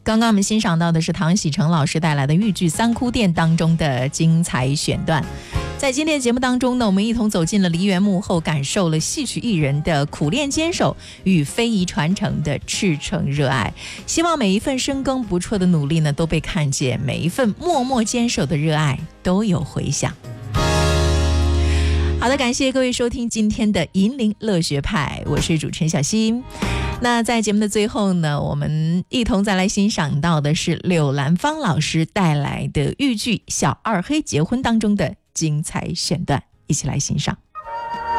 刚刚我们欣赏到的是唐喜成老师带来的豫剧《三哭殿》当中的精彩选段。在今天的节目当中呢，我们一同走进了梨园幕后，感受了戏曲艺人的苦练坚守与非遗传承的赤诚热爱。希望每一份深耕不辍的努力呢都被看见，每一份默默坚守的热爱都有回响。好的，感谢各位收听今天的银铃乐学派，我是主持人小溪。那在节目的最后呢，我们一同再来欣赏到的是柳兰芳老师带来的豫剧《小二黑结婚》当中的精彩选段，一起来欣赏。